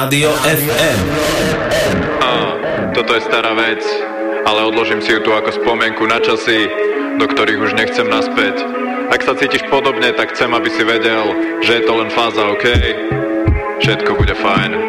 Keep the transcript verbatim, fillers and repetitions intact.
Rádio ef em. Á, toto je stará vec, ale odložím si ju tu ako spomienku na časy, do ktorých už nechcem naspäť. Ak sa cítiš podobne, tak chcem, aby si vedel, že je to len fáza, OK? Všetko bude fajn.